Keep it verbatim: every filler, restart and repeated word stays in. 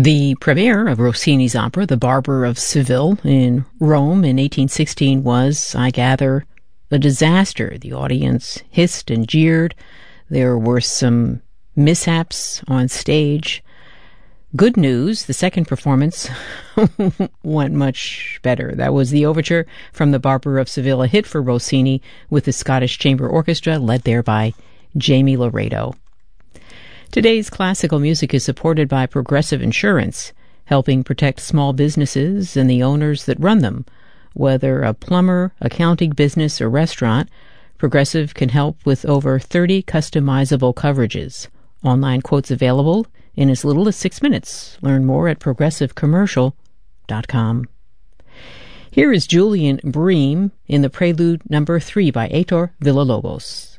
The premiere of Rossini's opera, The Barber of Seville, in Rome in eighteen sixteen was, I gather, a disaster. The audience hissed and jeered. There were some mishaps on stage. Good news, the second performance went much better. That was the overture from The Barber of Seville, a hit for Rossini with the Scottish Chamber Orchestra, led there by Jamie Laredo. Today's classical music is supported by Progressive Insurance, helping protect small businesses and the owners that run them. Whether a plumber, accounting business, or restaurant, Progressive can help with over thirty customizable coverages. Online quotes available in as little as six minutes. Learn more at progressive commercial dot com. Here is Julian Bream in the Prelude number three by Heitor Villa-Lobos.